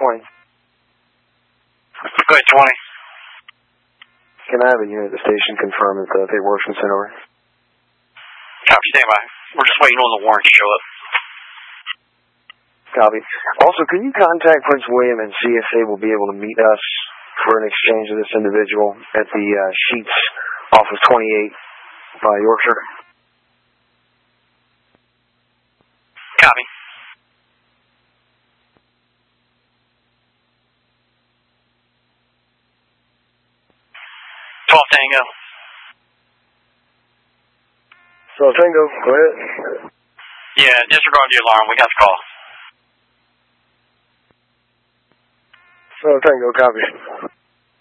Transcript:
20. Go ahead, 20. Can I have a unit at the station confirm that the paperwork's been sent over? Copy, stand by. We're just waiting on the warrant to show up. Copy. Also, can you contact Prince William and see if they will be able to meet us for an exchange of this individual at the Sheets off of 28 by Yorkshire? Copy. Tango. So Tango, go ahead. Yeah, disregard the alarm. We got the call. So Tango, copy.